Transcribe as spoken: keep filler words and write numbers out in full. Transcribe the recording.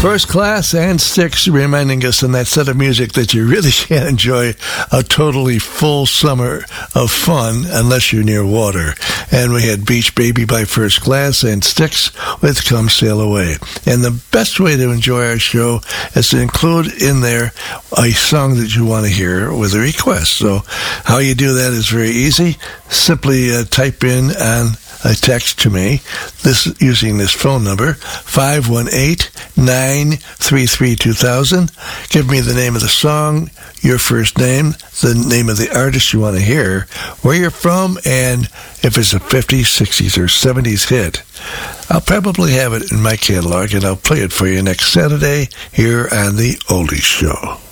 First Class and Styx reminding us in that set of music that you really can't enjoy a totally full summer of fun unless you're near water. And we had Beach Baby by First Class and Styx with Come Sail Away. And the best way to enjoy our show is to include in there a song that you want to hear with a request. So how you do that is very easy. Simply uh, type in on a text to me this using this phone number, five one eight, nine three three, two thousand. Give me the name of the song, your first name, the name of the artist you want to hear, where you're from, and if it's a fifties, sixties, or seventies hit. I'll probably have it in my catalog, and I'll play it for you next Saturday here on The Oldies Show.